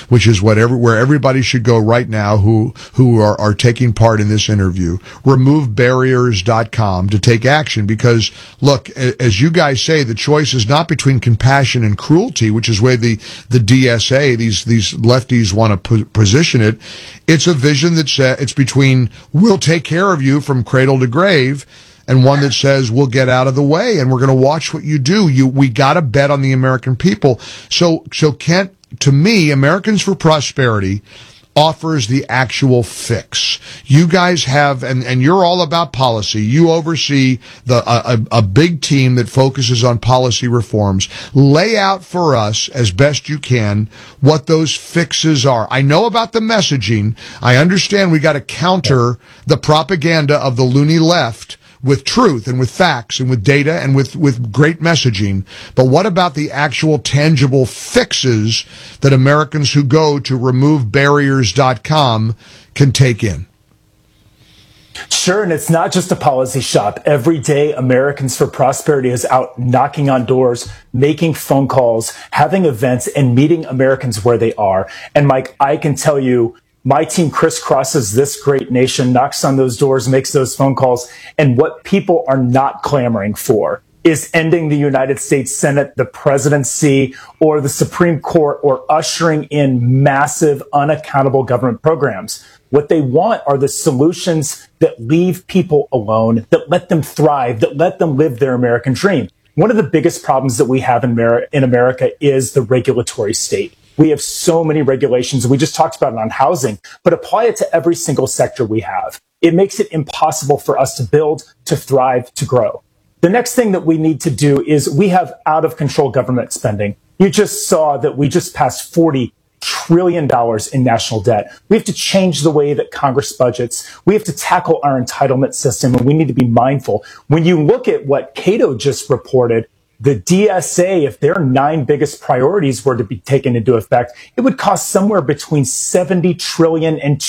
which is where everybody should go right now who are taking part in this interview. RemoveBarriers.com to take action, because look, as you guys say, the choice is not between compassion and cruelty, which is where the DSA, these lefties want to position it. It's a vision that says it's between we'll take care of you from cradle to grave, and one that says we'll get out of the way and we're going to watch what you do. We got to bet on the American people. So Kent, to me, Americans for Prosperity offers the actual fix. You guys have, and you're all about policy. You oversee a big team that focuses on policy reforms. Lay out for us, as best you can, what those fixes are. I know about the messaging. I understand we got to counter the propaganda of the loony left with truth and with facts and with data and with great messaging. But what about the actual tangible fixes that Americans who go to RemoveBarriers.com can take in? Sure, and it's not just a policy shop. Every day, Americans for Prosperity is out knocking on doors, making phone calls, having events, and meeting Americans where they are. And Mike, I can tell you, my team crisscrosses this great nation, knocks on those doors, makes those phone calls, and what people are not clamoring for is ending the United States Senate, the presidency, or the Supreme Court, or ushering in massive, unaccountable government programs. What they want are the solutions that leave people alone, that let them thrive, that let them live their American dream. One of the biggest problems that we have in America is the regulatory state. We have so many regulations. We just talked about it on housing, but apply it to every single sector we have. It makes it impossible for us to build, to thrive, to grow. The next thing that we need to do is we have out of control government spending. You just saw that we just passed $40 trillion in national debt. We have to change the way that Congress budgets. We have to tackle our entitlement system, and we need to be mindful. When you look at what Cato just reported, the DSA, if their 9 biggest priorities were to be taken into effect, it would cost somewhere between $70 trillion and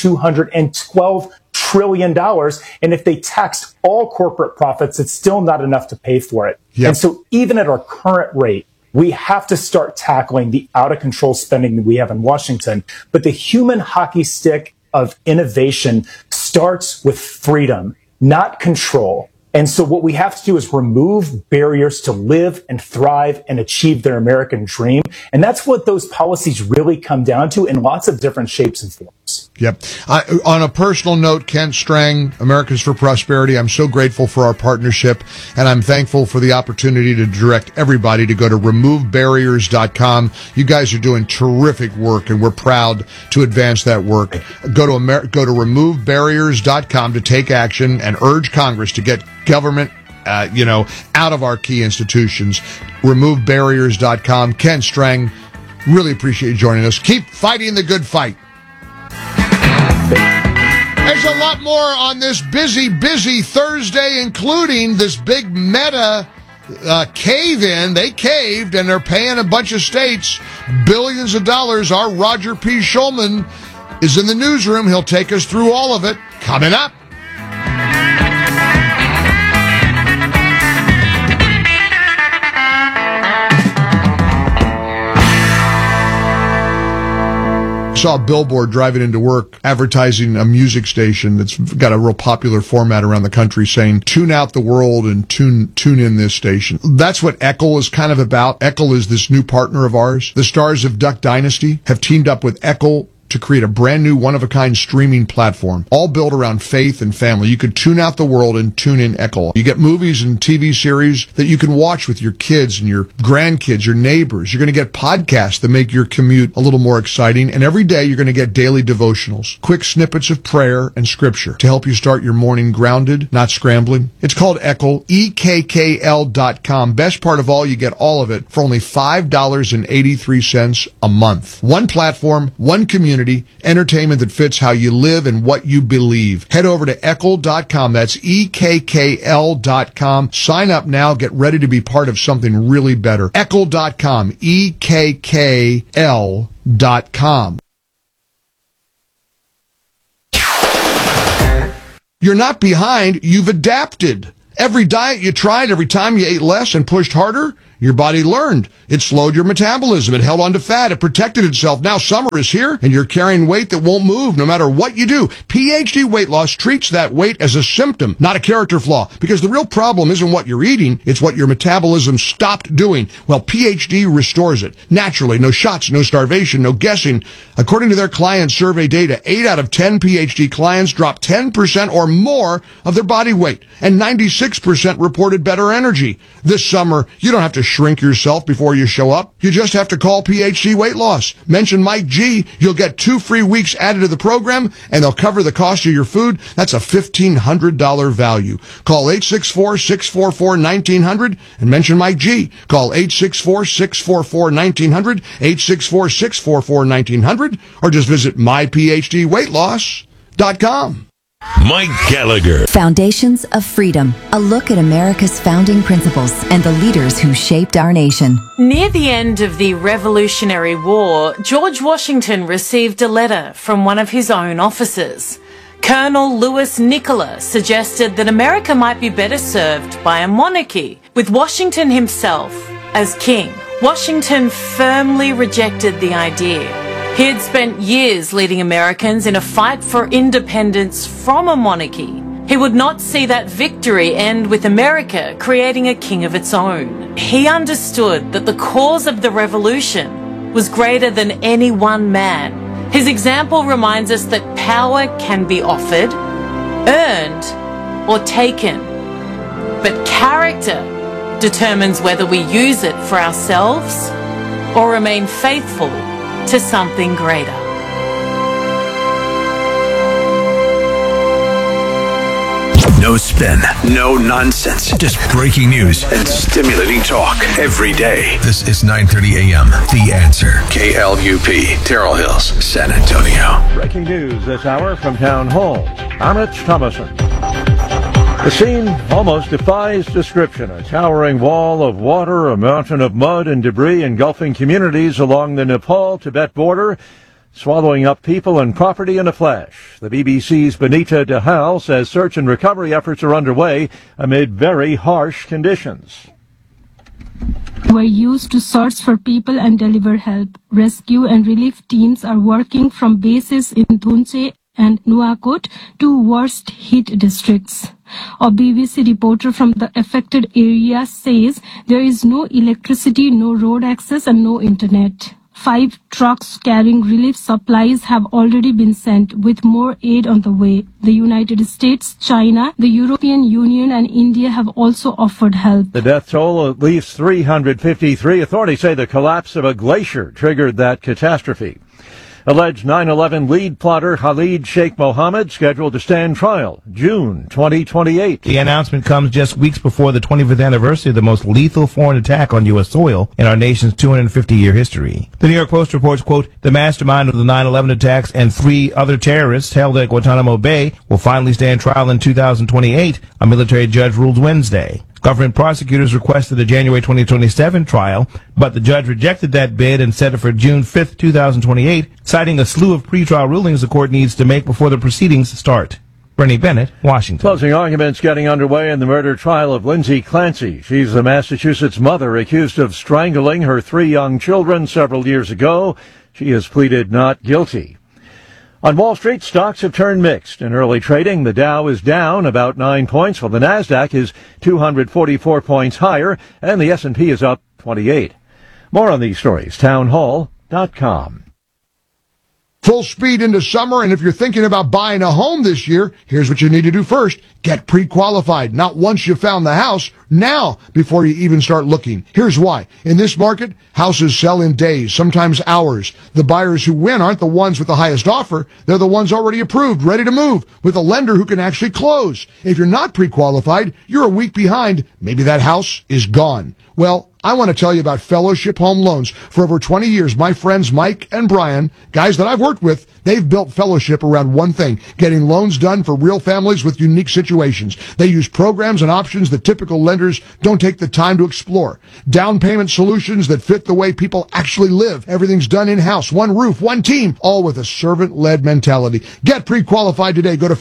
$212 trillion. And if they taxed all corporate profits, it's still not enough to pay for it. Yep. And so even at our current rate, we have to start tackling the out of control spending that we have in Washington. But the human hockey stick of innovation starts with freedom, not control. And so what we have to do is remove barriers to live and thrive and achieve their American dream. And that's what those policies really come down to in lots of different shapes and forms. Yep. On a personal note, Kent Strang, Americans for Prosperity, I'm so grateful for our partnership, and I'm thankful for the opportunity to direct everybody to go to RemoveBarriers.com. You guys are doing terrific work, and we're proud to advance that work. Go to RemoveBarriers.com to take action and urge Congress to get government out of our key institutions. RemoveBarriers.com. Ken Strang, really appreciate you joining us. Keep fighting the good fight. There's a lot more on this busy Thursday, including this big Meta cave-in. They caved, and they're paying a bunch of states billions of dollars. Our Roger P. Schulman is in the newsroom. He'll take us through all of it. Coming up. Saw a billboard driving into work advertising a music station that's got a real popular format around the country saying, tune out the world and tune in this station. That's what Eccl is kind of about. Eccl is this new partner of ours. The stars of Duck Dynasty have teamed up with Eccl to create a brand new one-of-a-kind streaming platform, all built around faith and family. You could tune out the world and tune in Eccl. You get movies and TV series that you can watch with your kids and your grandkids, your neighbors. You're going to get podcasts that make your commute a little more exciting. And every day you're going to get daily devotionals, quick snippets of prayer and scripture to help you start your morning grounded, not scrambling. It's called Eccl, EKKL.com. Best part of all, you get all of it for only $5.83 a month. One platform, one community, entertainment that fits how you live and what you believe. Head over to Eccl.com. That's EKKL.com. Sign up now. Get ready to be part of something really better. Eccl.com. EKKL.com. You're not behind. You've adapted. Every diet you tried, every time you ate less and pushed harder, Your body learned. It slowed your metabolism. It held on to fat. It protected itself. Now summer is here, and you're carrying weight that won't move no matter what you do. PhD Weight Loss treats that weight as a symptom, not a character flaw, because the real problem isn't what you're eating, it's what your metabolism stopped doing. Well, PhD restores it. Naturally, no shots, no starvation, no guessing. According to their client survey data, 8 out of 10 PhD clients dropped 10% or more of their body weight, and 96% reported better energy. This summer, you don't have to shrink yourself before you show up. You just have to call PhD Weight Loss. Mention Mike G. You'll get 2 free weeks added to the program, and they'll cover the cost of your food. That's a $1,500 value. Call 864-644-1900 and mention Mike G. Call 864-644-1900, 864-644-1900, or just visit myphdweightloss.com. Mike Gallagher. Foundations of Freedom, a look at America's founding principles and the leaders who shaped our nation. Near the end of the Revolutionary War, George Washington received a letter from one of his own officers. Colonel Louis Nicola suggested that America might be better served by a monarchy, with Washington himself as king. Washington firmly rejected the idea. He had spent years leading Americans in a fight for independence from a monarchy. He would not see that victory end with America creating a king of its own. He understood that the cause of the revolution was greater than any one man. His example reminds us that power can be offered, earned, or taken. But character determines whether we use it for ourselves or remain faithful to something greater. No spin, no nonsense, just breaking news and stimulating talk every day. This is 9:30 a.m. The Answer. KLUP, Terrell Hills, San Antonio. Breaking news this hour from Town Hall. I'm Rich Thomason. The scene almost defies description. A towering wall of water, a mountain of mud and debris engulfing communities along the Nepal-Tibet border, swallowing up people and property in a flash. The BBC's Benita DeHaal says search and recovery efforts are underway amid very harsh conditions. Were used to search for people and deliver help. Rescue and relief teams are working from bases in Thunche and Nuakot, 2 worst hit districts. A BBC reporter from the affected area says there is no electricity, no road access and no internet. 5 trucks carrying relief supplies have already been sent, with more aid on the way. The United States, China, the European Union and India have also offered help. The death toll, at least 353. Authorities say the collapse of a glacier triggered that catastrophe. Alleged 9/11 lead plotter Khalid Sheikh Mohammed scheduled to stand trial June 2028. The announcement comes just weeks before the 25th anniversary of the most lethal foreign attack on U.S. soil in our nation's 250-year history. The New York Post reports, quote, the mastermind of the 9/11 attacks and 3 other terrorists held at Guantanamo Bay will finally stand trial in 2028, a military judge ruled Wednesday. Government prosecutors requested a January 2027 trial, but the judge rejected that bid and set it for June 5, 2028, citing a slew of pretrial rulings the court needs to make before the proceedings start. Bernie Bennett, Washington. Closing arguments getting underway in the murder trial of Lindsay Clancy. She's the Massachusetts mother accused of strangling her 3 young children several years ago. She has pleaded not guilty. On Wall Street, stocks have turned mixed. In early trading, the Dow is down about 9 points, while the Nasdaq is 244 points higher, and the S&P is up 28. More on these stories, townhall.com. Full speed into summer, and if you're thinking about buying a home this year, here's what you need to do first. Get pre-qualified. Not once you found the house, now, before you even start looking. Here's why. In this market, houses sell in days, sometimes hours. The buyers who win aren't the ones with the highest offer. They're the ones already approved, ready to move, with a lender who can actually close. If you're not pre-qualified, you're a week behind. Maybe that house is gone. Well, I want to tell you about Fellowship Home Loans. For over 20 years, my friends Mike and Brian, guys that I've worked with, They've built Fellowship around one thing, getting loans done for real families with unique situations. They use programs and options that typical lenders don't take the time to explore. Down payment solutions that fit the way people actually live. Everything's done in-house. One roof, one team, all with a servant-led mentality. Get pre-qualified today. Go to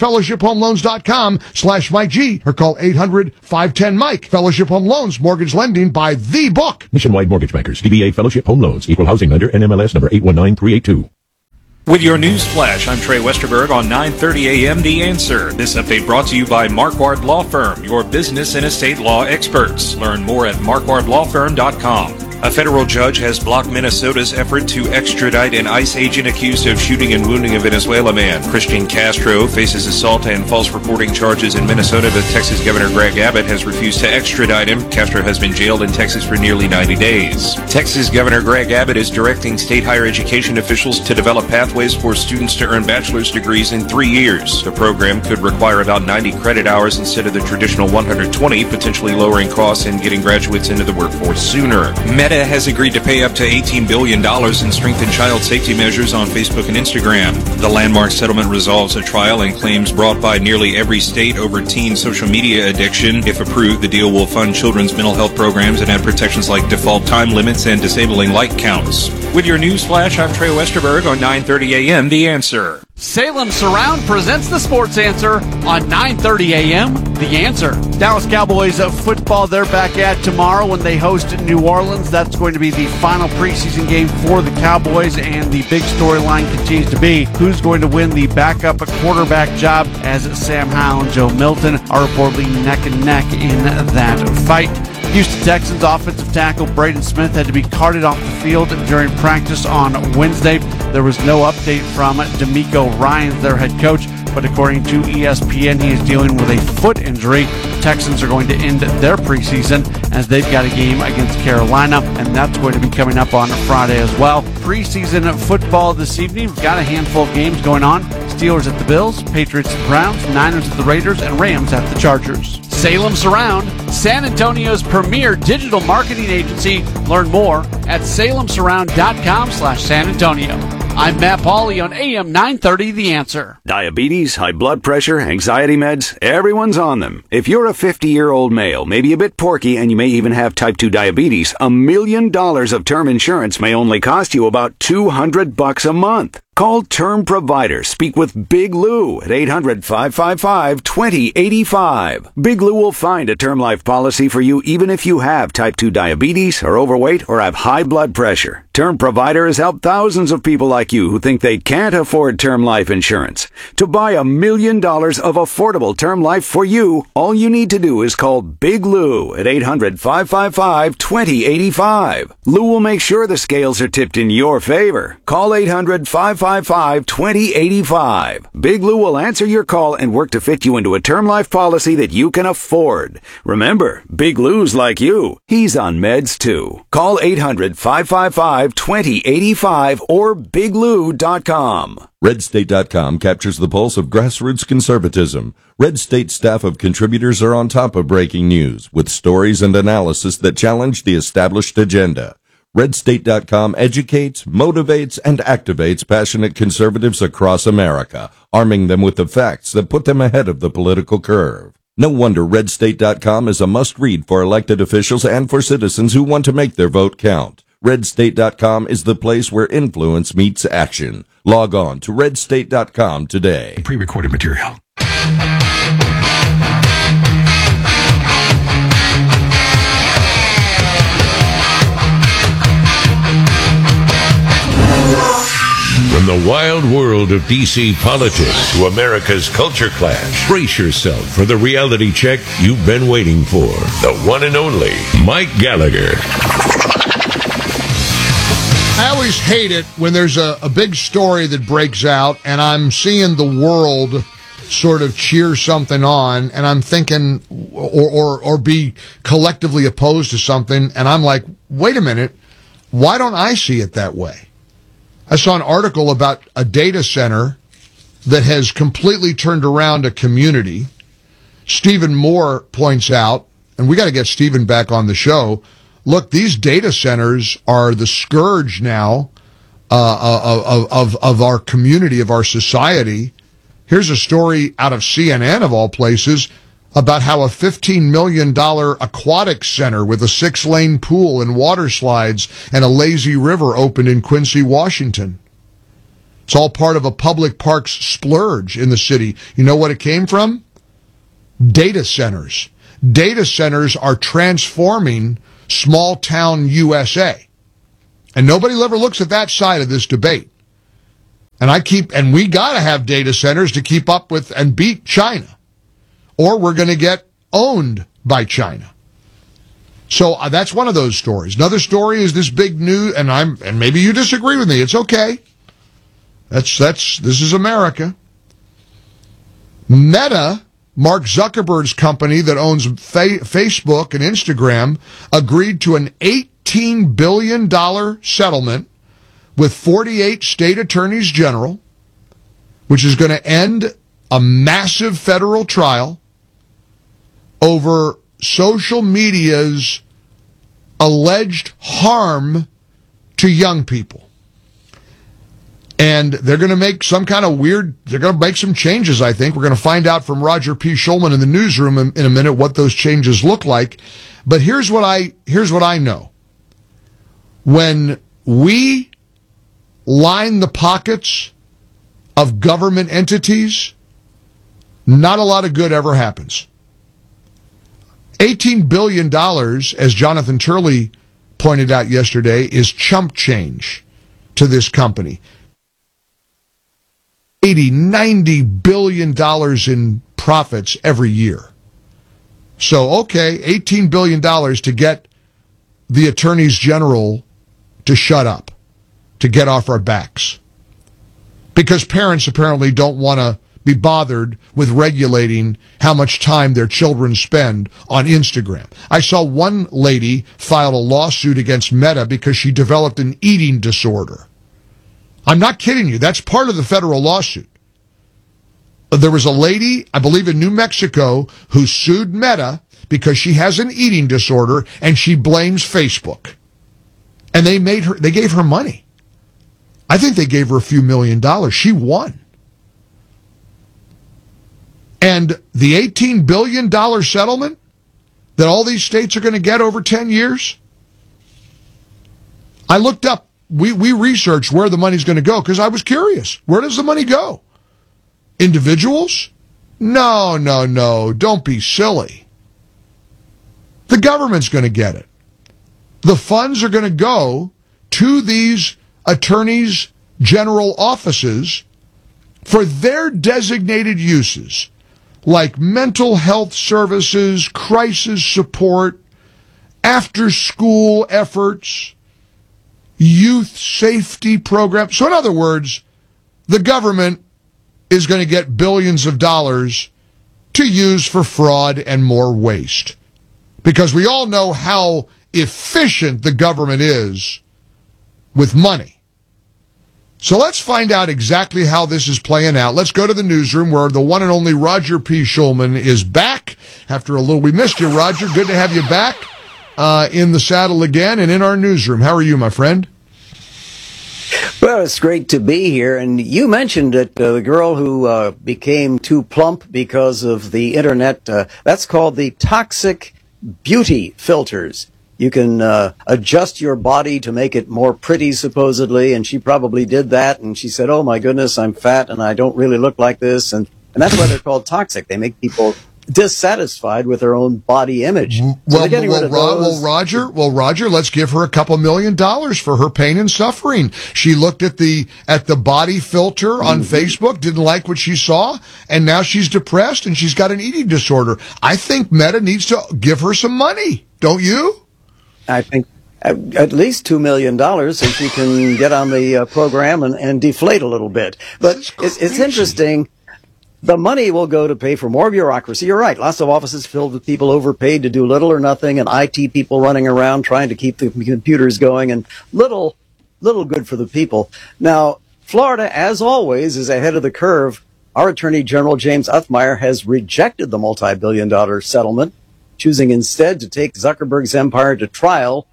fellowshiphomeloans.com/Mike G or call 800-510-MIKE. Fellowship Home Loans, mortgage lending by the book. Nationwide Mortgage Bankers, DBA Fellowship Home Loans, Equal Housing Lender, NMLS number 819382. With your news flash, I'm Trey Westerberg on 9:30 a.m. The Answer. This update brought to you by Marquardt Law Firm, your business and estate law experts. Learn more at marquardtlawfirm.com. A federal judge has blocked Minnesota's effort to extradite an ICE agent accused of shooting and wounding a Venezuela man. Christian Castro faces assault and false reporting charges in Minnesota, but Texas Governor Greg Abbott has refused to extradite him. Castro has been jailed in Texas for nearly 90 days. Texas Governor Greg Abbott is directing state higher education officials to develop pathways for students to earn bachelor's degrees in 3 years. The program could require about 90 credit hours instead of the traditional 120, potentially lowering costs and getting graduates into the workforce sooner. Meta has agreed to pay up to $18 billion in strengthened child safety measures on Facebook and Instagram. The landmark settlement resolves a trial and claims brought by nearly every state over teen social media addiction. If approved, the deal will fund children's mental health programs and add protections like default time limits and disabling like counts. With your news flash, I'm Trey Westerberg on 9:30 a.m. The Answer. Salem Surround presents the Sports Answer on 9:30 a.m. The Answer. Dallas Cowboys football, they're back at tomorrow when they host New Orleans. That's going to be the final preseason game for the Cowboys, and the big storyline continues to be who's going to win the backup quarterback job, as Sam Howell and Joe Milton are reportedly neck and neck in that fight. Houston Texans offensive tackle Braden Smith had to be carted off the field during practice on Wednesday. There was no update from D'Amico Ryans, their head coach, but according to ESPN, he is dealing with a foot injury. Texans are going to end their preseason as they've got a game against Carolina, and that's going to be coming up on Friday as well. Preseason football this evening, we've got a handful of games going on. Steelers at the Bills, Patriots at the Browns, Niners at the Raiders, and Rams at the Chargers. Salem Surround, San Antonio's premier digital marketing agency. Learn more at salemsurround.com/San Antonio. I'm Matt Pauley on AM 930 The Answer. Diabetes, high blood pressure, anxiety meds, everyone's on them. If you're a 50-year-old male, maybe a bit porky, and you may even have type 2 diabetes, $1 million of term insurance may only cost you about $200 a month. Call Term Provider. Speak with Big Lou at 800-555-2085. Big Lou will find a term life policy for you even if you have type 2 diabetes, are overweight, or have high blood pressure. Term Provider has helped thousands of people like you who think they can't afford term life insurance. To buy $1 million of affordable term life for you, all you need to do is call Big Lou at 800-555-2085. Lou will make sure the scales are tipped in your favor. Call 800-555-2085. Big Lou will answer your call and work to fit you into a term life policy that you can afford. Remember, Big Lou's like you. He's on meds too. Call 800-555-2085 or biglou.com. RedState.com captures the pulse of grassroots conservatism. Red State staff of contributors are on top of breaking news with stories and analysis that challenge the established agenda. RedState.com educates, motivates, and activates passionate conservatives across America, arming them with the facts that put them ahead of the political curve. No wonder RedState.com is a must-read for elected officials and for citizens who want to make their vote count. RedState.com is the place where influence meets action. Log on to RedState.com today. Pre-recorded material. From the wild world of D.C. politics to America's culture clash, brace yourself for the reality check you've been waiting for. The one and only Mike Gallagher. I always hate it when there's a big story that breaks out and I'm seeing the world sort of cheer something on and I'm thinking or be collectively opposed to something and I'm like, wait a minute, why don't I see it that way? I saw an article about a data center that has completely turned around a community. Stephen Moore points out, and we got to get Stephen back on the show, look, these data centers are the scourge now of our community, of our society. Here's a story out of CNN, of all places, about how a $15 million aquatic center with a 6-lane pool and water slides and a lazy river opened in Quincy, Washington. It's all part of a public parks splurge in the city. You know what it came from? Data centers. Data centers are transforming small town USA. And nobody ever looks at that side of this debate. And we gotta have data centers to keep up with and beat China. Or we're gonna get owned by China. So that's one of those stories. Another story is this big news, and maybe you disagree with me. It's okay. This is America. Meta, Mark Zuckerberg's company that owns Facebook and Instagram, agreed to an $18 billion settlement with 48 state attorneys general, which is going to end a massive federal trial over social media's alleged harm to young people. And they're going to make some kind of they're going to make some changes, I think. We're going to find out from Roger P. Schulman in the newsroom in a minute what those changes look like. But here's what I know. When we line the pockets of government entities, not a lot of good ever happens. $18 billion, as Jonathan Turley pointed out yesterday, is chump change to this company. $90 billion in profits every year. So, okay, $18 billion to get the attorneys general to shut up, to get off our backs. Because parents apparently don't want to be bothered with regulating how much time their children spend on Instagram. I saw one lady file a lawsuit against Meta because she developed an eating disorder. I'm not kidding you. That's part of the federal lawsuit. There was a lady, I believe in New Mexico, who sued Meta because she has an eating disorder and she blames Facebook. And they gave her money. I think they gave her a few $1 million. She won. And the $18 billion settlement that all these states are going to get over 10 years, I looked up, we researched where the money's going to go because I was curious. Where does the money go? Individuals? No, don't be silly. The government's going to get it. The funds are going to go to these attorneys general offices for their designated uses, like mental health services, crisis support, after-school efforts, youth safety programs. So in other words, the government is going to get billions of dollars to use for fraud and more waste. Because we all know how efficient the government is with money. So let's find out exactly how this is playing out. Let's go to the newsroom where the one and only Roger P. Schulman is back. After a little, we missed you, Roger. Good to have you back in the saddle again and in our newsroom. How are you, my friend? Well, it's great to be here. And you mentioned that the girl who became too plump because of the internet, that's called the toxic beauty filters. You can adjust your body to make it more pretty, supposedly, and she probably did that, and she said, oh my goodness, I'm fat and I don't really look like this, and that's why they're called toxic. They make people dissatisfied with their own body image. Roger, let's give her a couple $1 million for her pain and suffering. She looked at the body filter on Facebook, didn't like what she saw, and now she's depressed and she's got an eating disorder. I think Meta needs to give her some money, don't you? I think at least $2 million so she can get on the program and deflate a little bit. But it's interesting. The money will go to pay for more bureaucracy. You're right. Lots of offices filled with people overpaid to do little or nothing, and IT people running around trying to keep the computers going, and little good for the people. Now, Florida, as always, is ahead of the curve. Our Attorney General James Uthmeier has rejected the multi-billion-dollar settlement, choosing instead to take Zuckerberg's empire to trial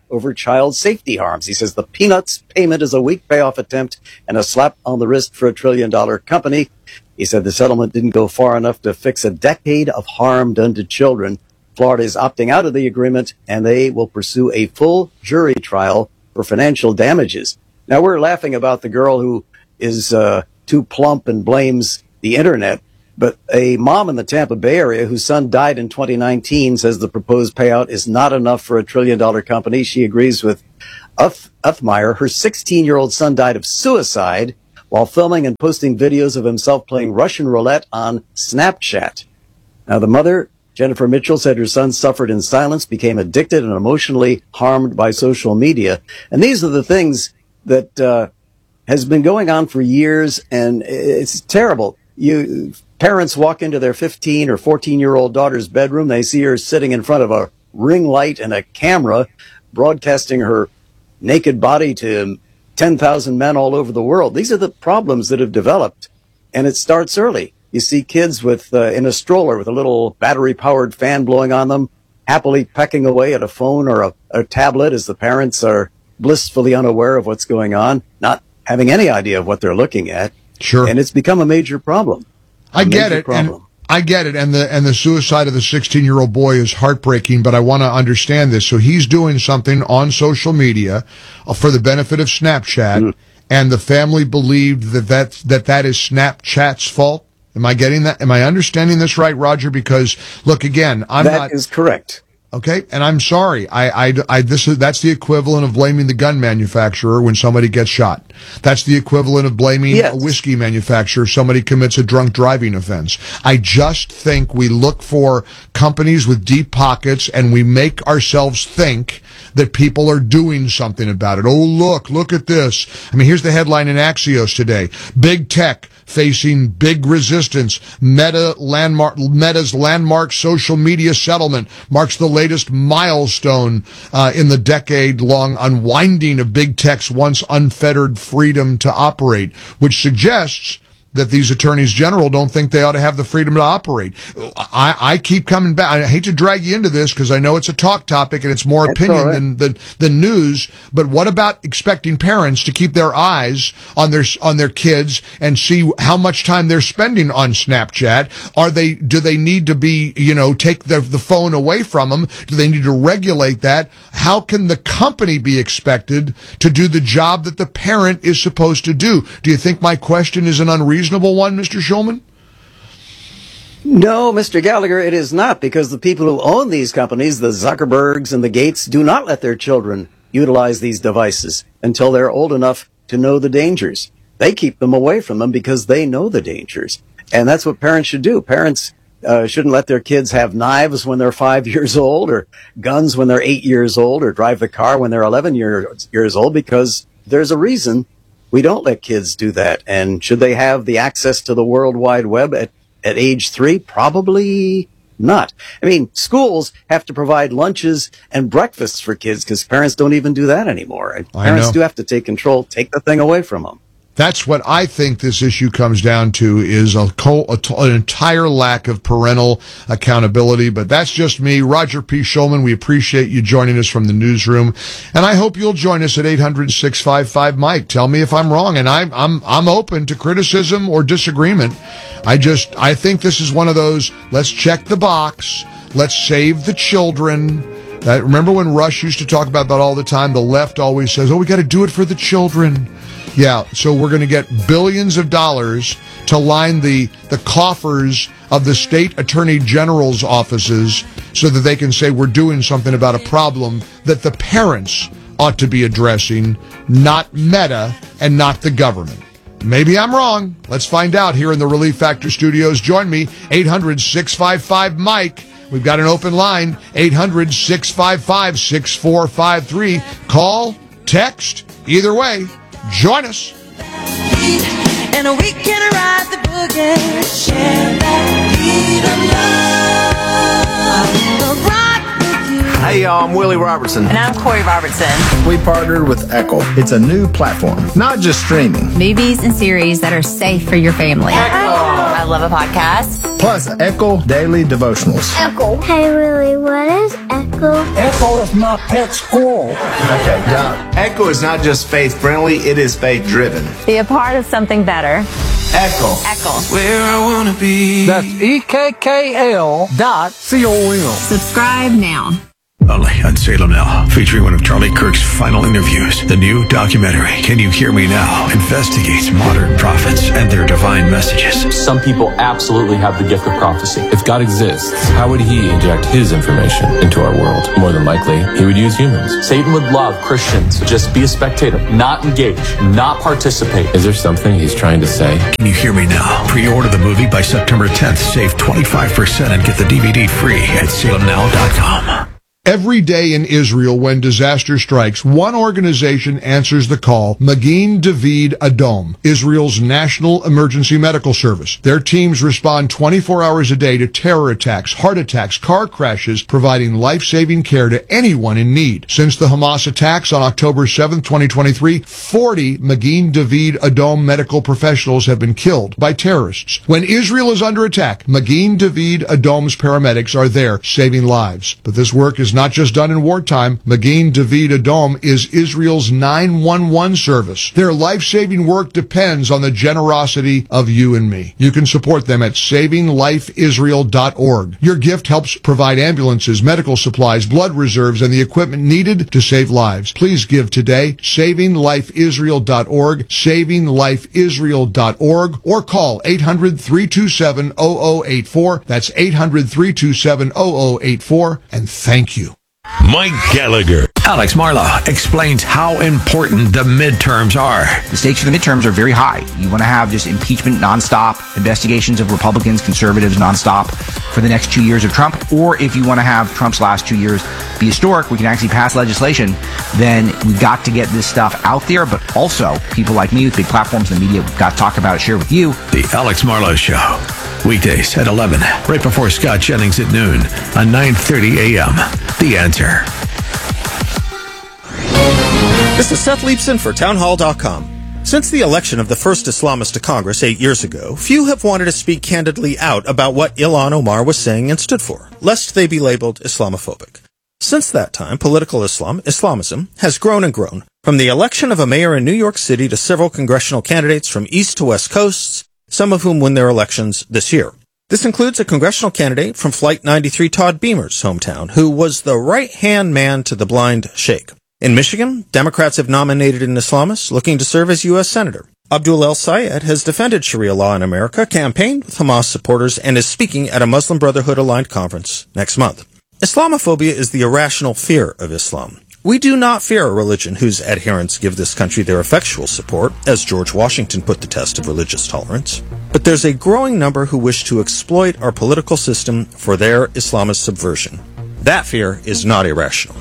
over child safety harms. He says the peanuts payment is a weak payoff attempt and a slap on the wrist for $1 trillion company. He said the settlement didn't go far enough to fix a decade of harm done to children. Florida is opting out of the agreement, and they will pursue a full jury trial for financial damages. Now, we're laughing about the girl who is too plump and blames the internet, but a mom in the Tampa Bay area whose son died in 2019 says the proposed payout is not enough for $1 trillion company. She agrees with Uthmeyer. Her 16-year-old son died of suicide while filming and posting videos of himself playing Russian roulette on Snapchat. Now, the mother, Jennifer Mitchell, said her son suffered in silence, became addicted and emotionally harmed by social media. And these are the things that has been going on for years, and it's terrible. Parents walk into their 15 or 14-year-old daughter's bedroom. They see her sitting in front of a ring light and a camera, broadcasting her naked body to 10,000 men all over the world. These are the problems that have developed, and it starts early. You see kids with in a stroller with a little battery-powered fan blowing on them, happily pecking away at a phone or a tablet as the parents are blissfully unaware of what's going on, not having any idea of what they're looking at. Sure. And it's become a major problem. I get it. And the suicide of the 16-year-old boy is heartbreaking, but I want to understand this. So he's doing something on social media for the benefit of Snapchat, and the family believed that is Snapchat's fault. Am I getting that? Am I understanding this right, Roger? Because look, again, That is correct. Okay, and I'm sorry. That's the equivalent of blaming the gun manufacturer when somebody gets shot. That's the equivalent of blaming a whiskey manufacturer if somebody commits a drunk driving offense. I just think we look for companies with deep pockets and we make ourselves think that people are doing something about it. Oh, look at this. I mean, here's the headline in Axios today. Big tech facing big resistance. Meta's landmark social media settlement marks the latest milestone in the decade-long unwinding of big tech's once unfettered freedom to operate, which suggests that these attorneys general don't think they ought to have the freedom to operate. I keep coming back. I hate to drag you into this because I know it's a talk topic and it's more opinion than news. But what about expecting parents to keep their eyes on their kids and see how much time they're spending on Snapchat? Do they need to be, take the phone away from them? Do they need to regulate that? How can the company be expected to do the job that the parent is supposed to do? Do you think my question is an unreasonable one, Mr. Shulman? No, Mr. Gallagher, it is not, because the people who own these companies, the Zuckerbergs and the Gates, do not let their children utilize these devices until they're old enough to know the dangers. They keep them away from them because they know the dangers. And that's what parents should do. Parents shouldn't let their kids have knives when they're 5 years old, or guns when they're 8 years old, or drive the car when they're 11 years old, because there's a reason we don't let kids do that. And should they have the access to the World Wide Web at age 3? Probably not. I mean, schools have to provide lunches and breakfasts for kids because parents don't even do that anymore. And parents do have to take control, take the thing away from them. That's what I think this issue comes down to, is an entire lack of parental accountability. But that's just me. Roger P. Shulman, we appreciate you joining us from the newsroom. And I hope you'll join us at 800-655-MIKE. Tell me if I'm wrong. And I'm open to criticism or disagreement. I think this is one of those, let's check the box. Let's save the children. Remember when Rush used to talk about that all the time? The left always says, we got to do it for the children. Yeah, so we're going to get billions of dollars to line the coffers of the state attorney general's offices so that they can say we're doing something about a problem that the parents ought to be addressing, not Meta and not the government. Maybe I'm wrong. Let's find out here in the Relief Factor studios. Join me, 800-655-MIKE. We've got an open line, 800-655-6453. Call, text, either way. Join us. And we can ride the boogie, share that beat of love. Hey y'all, I'm Willie Robertson. And I'm Corey Robertson. We partnered with Echo. It's a new platform, not just streaming. Movies and series that are safe for your family. Echo. I Love Love a Podcast. Plus Echo Daily Devotionals. Echo. Hey, Willie, what is Echo? Echo is not pet school. Okay, now, Echo is not just faith-friendly, it is faith-driven. Be a part of something better. Echo. Echo. Where I want to be. That's EKKL.com. Subscribe now. Only on Salem Now, featuring one of Charlie Kirk's final interviews. The new documentary, Can You Hear Me Now?, investigates modern prophets and their divine messages. Some people absolutely have the gift of prophecy. If God exists, how would he inject his information into our world? More than likely, he would use humans. Satan would love Christians to just be a spectator, not engage, not participate. Is there something he's trying to say? Can You Hear Me Now? Pre-order the movie by September 10th. Save 25% and get the DVD free at salemnow.com. Every day in Israel, when disaster strikes, one organization answers the call, Magen David Adom, Israel's national emergency medical service. Their teams respond 24 hours a day to terror attacks, heart attacks, car crashes, providing life-saving care to anyone in need. Since the Hamas attacks on October 7, 2023, 40 Magen David Adom medical professionals have been killed by terrorists. When Israel is under attack, Magen David Adom's paramedics are there saving lives. But this work is not just done in wartime. Magen David Adom is Israel's 911 service. Their life-saving work depends on the generosity of you and me. You can support them at savinglifeisrael.org. Your gift helps provide ambulances, medical supplies, blood reserves, and the equipment needed to save lives. Please give today, savinglifeisrael.org, savinglifeisrael.org, or call 800-327-0084. That's 800-327-0084, and thank you. Mike Gallagher. Alex Marlow explains how important the midterms are. The stakes for the midterms are very high. You want to have just impeachment nonstop, investigations of Republicans, conservatives nonstop for the next 2 years of Trump. Or if you want to have Trump's last 2 years be historic, we can actually pass legislation, then we've got to get this stuff out there. But also, people like me with big platforms in the media, we've got to talk about it, share with you. The Alex Marlow Show. Weekdays at 11, right before Scott Jennings at noon on 9:30 a.m. The Answer. This is Seth Leibson for Townhall.com. Since the election of the first Islamist to Congress 8 years ago, few have wanted to speak candidly out about what Ilhan Omar was saying and stood for, lest they be labeled Islamophobic. Since that time, political Islamism, has grown and grown, from the election of a mayor in New York City to several congressional candidates from east to west coasts, some of whom win their elections this year. This includes a congressional candidate from Flight 93 Todd Beamer's hometown, who was the right-hand man to the blind sheikh. In Michigan, Democrats have nominated an Islamist looking to serve as U.S. Senator. Abdul El Sayed has defended Sharia law in America, campaigned with Hamas supporters, and is speaking at a Muslim Brotherhood-aligned conference next month. Islamophobia is the irrational fear of Islam. We do not fear a religion whose adherents give this country their effectual support, as George Washington put the test of religious tolerance. But there's a growing number who wish to exploit our political system for their Islamist subversion. That fear is not irrational.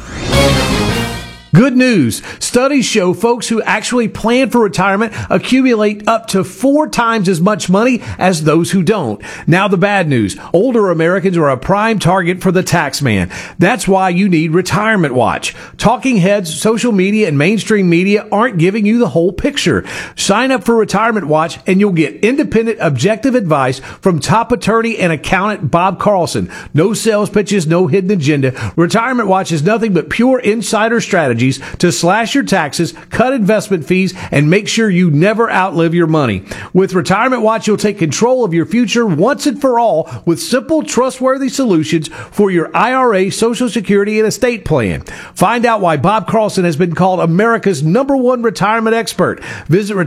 Good news. Studies show folks who actually plan for retirement accumulate up to 4 times as much money as those who don't. Now the bad news. Older Americans are a prime target for the tax man. That's why you need Retirement Watch. Talking heads, social media, and mainstream media aren't giving you the whole picture. Sign up for Retirement Watch and you'll get independent, objective advice from top attorney and accountant Bob Carlson. No sales pitches, no hidden agenda. Retirement Watch is nothing but pure insider strategy to slash your taxes, cut investment fees, and make sure you never outlive your money. With Retirement Watch, you'll take control of your future once and for all with simple, trustworthy solutions for your IRA, Social Security, and estate plan. Find out why Bob Carlson has been called America's #1 retirement expert. Visit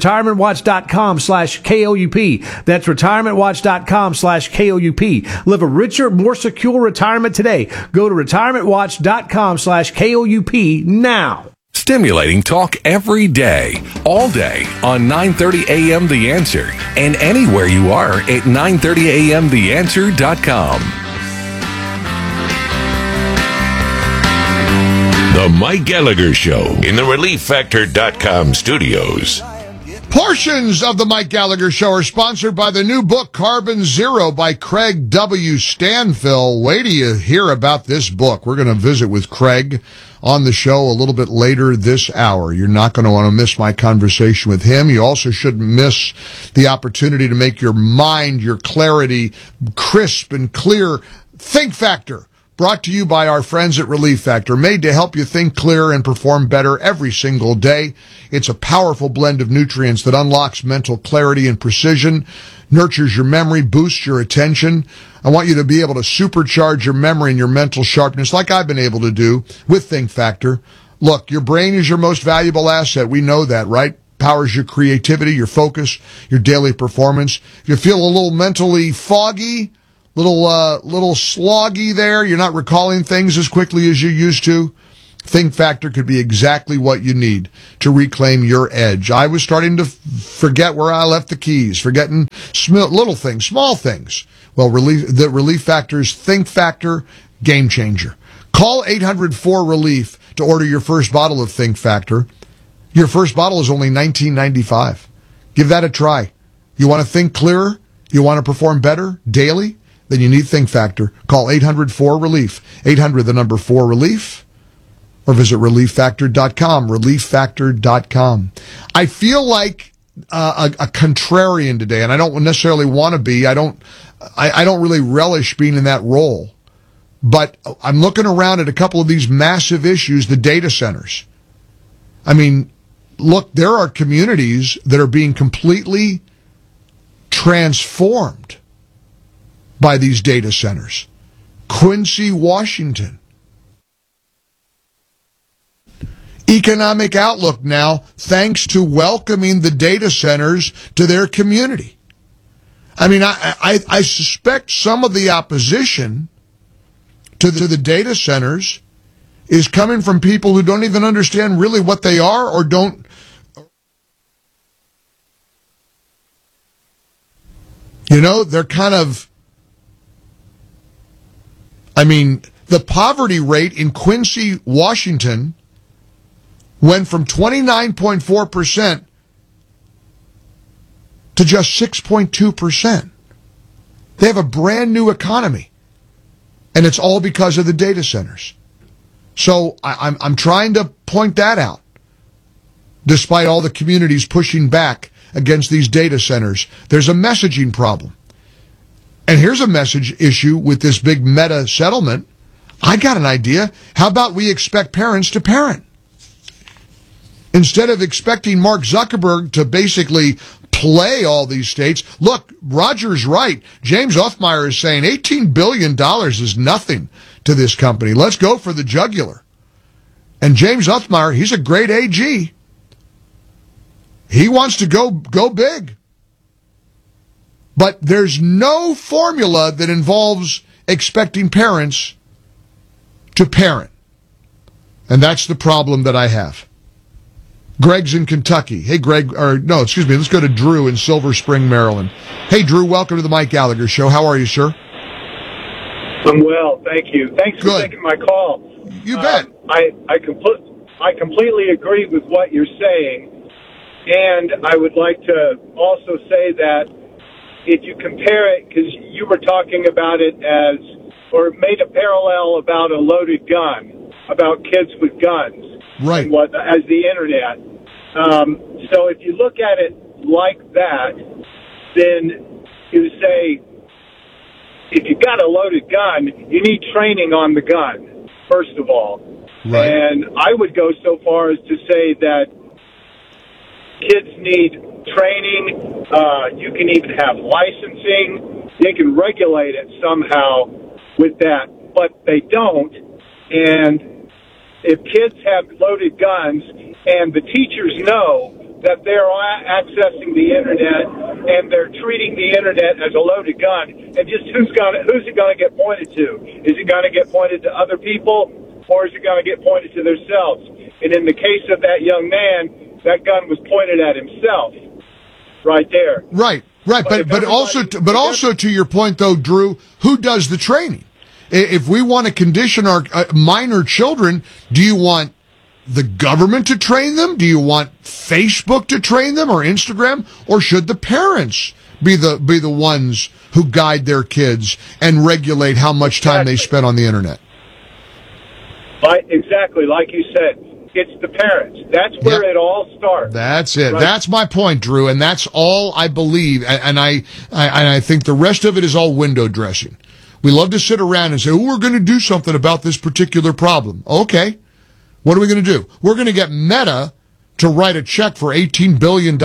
retirementwatch.com/KLUP. That's retirementwatch.com/KLUP. Live a richer, more secure retirement today. Go to retirementwatch.com/KLUP now. Stimulating talk every day, all day on 9:30 a.m. The Answer and anywhere you are at 930amtheanswer.com. The Mike Gallagher Show in the ReliefFactor.com studios. Portions of the Mike Gallagher Show are sponsored by the new book, Carbon Zero by Craig W. Stanfill. Wait till you hear about this book. We're going to visit with Craig on the show a little bit later this hour. You're not going to want to miss my conversation with him. You also shouldn't miss the opportunity to make your mind, your clarity crisp and clear. Think Factor. Brought to you by our friends at Relief Factor, made to help you think clearer and perform better every single day. It's a powerful blend of nutrients that unlocks mental clarity and precision, nurtures your memory, boosts your attention. I want you to be able to supercharge your memory and your mental sharpness like I've been able to do with Think Factor. Look, your brain is your most valuable asset. We know that, right? Powers your creativity, your focus, your daily performance. If you feel a little mentally foggy, little sloggy there, you're not recalling things as quickly as you used to, Think Factor could be exactly what you need to reclaim your edge. I was starting to forget where I left the keys, forgetting little things, small things. Well, the Relief Factor's Think Factor, game changer. Call 800-4RELIEF to order your first bottle of Think Factor. Your first bottle is only $19.95. Give that a try. You want to think clearer? You want to perform better daily? Then you need Think Factor. Call 800-4RELIEF. 800, the number 4-RELIEF. Or visit ReliefFactor.com. ReliefFactor.com. I feel like a contrarian today, and I don't necessarily want to be. I don't really relish being in that role. But I'm looking around at a couple of these massive issues, the data centers. I mean, look, there are communities that are being completely transformed by these data centers. Quincy, Washington. Economic outlook now, thanks to welcoming the data centers to their community. I mean, I suspect some of the opposition to the data centers is coming from people who don't even understand really what they are or don't. You know, they're kind of, I mean, the poverty rate in Quincy, Washington went from 29.4% to just 6.2%. They have a brand new economy, and it's all because of the data centers. So I'm trying to point that out, despite all the communities pushing back against these data centers. There's a messaging problem. And here's a message issue with this big Meta settlement. I got an idea. How about we expect parents to parent? Instead of expecting Mark Zuckerberg to basically play all these states. Look, Roger's right. James Othmeyer is saying $18 billion is nothing to this company. Let's go for the jugular. And James Othmeyer, he's a great AG. He wants to go big. But there's no formula that involves expecting parents to parent. And that's the problem that I have. Greg's in Kentucky. Hey, Greg, let's go to Drew in Silver Spring, Maryland. Hey, Drew, welcome to the Mike Gallagher Show. How are you, sir? I'm well, thank you. Thanks for taking my call. You bet. I completely agree with what you're saying, and I would like to also say that if you compare it, because you were talking about it or made a parallel about a loaded gun, about kids with guns. Right. As the internet. So if you look at it like that, then you say, if you've got a loaded gun, you need training on the gun, first of all. Right. And I would go so far as to say that kids need training. You can even have licensing. They can regulate it somehow with that, but they don't. And if kids have loaded guns and the teachers know that they're accessing the internet and they're treating the internet as a loaded gun, and just who's it going to get pointed to? Is it going to get pointed to other people, or is it going to get pointed to themselves? And in the case of that young man, that gun was pointed at himself, right there. Right. But also to your point though, Drew, who does the training? If we want to condition our minor children, do you want the government to train them? Do you want Facebook to train them or Instagram? Or should the parents be the ones who guide their kids and regulate how much time they spend on the internet? Exactly, like you said. It's the parents. That's where it all starts. That's it. Right? That's my point, Drew, and that's all I believe. And I think the rest of it is all window dressing. We love to sit around and say, "Oh, we're going to do something about this particular problem." Okay, what are we going to do? We're going to get Meta to write a check for $18 billion.